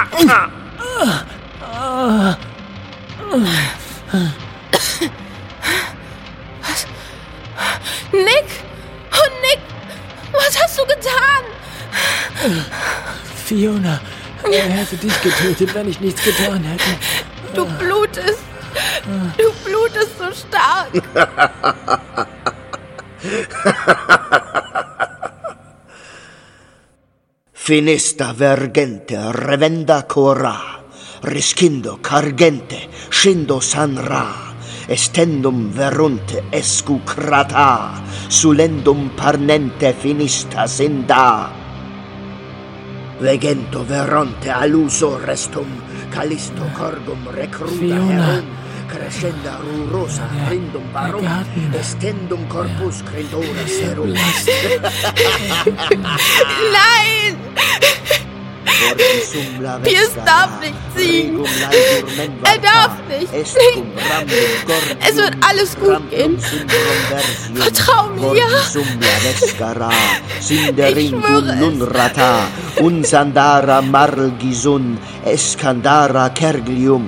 Was? Nick? Oh, Nick! Was hast du getan? Fiona, er hätte dich getötet, wenn ich nichts getan hätte. Du blutest. Du blutest so stark. Finesta vergente revenda cora, rischindo cargente, scendo sanra, estendum verunte escucrata, sulendum parnente finista senda. Vegento veronte aluso restum, calisto corgum recruda Fiona. herum, crescenda rurosa rindum barum, estendum corpus credora serum. Nein! Piers darf nicht ziehen. Er darf nicht. Es wird alles gut gehen. Vertrau mir. Ich schwöre es. Unsandara margisun, escandara kerglium.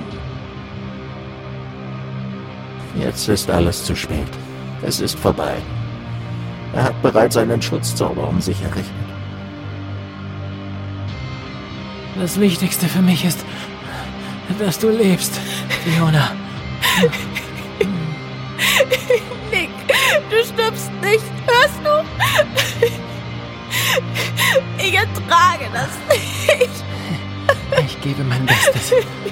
Jetzt ist alles zu spät. Es ist vorbei. Er hat bereits einen Schutzzauber um sich errichtet. Das Wichtigste für mich ist, dass du lebst, Fiona. Nick, du stirbst nicht. Hörst du? Ich ertrage das nicht. Ich gebe mein Bestes.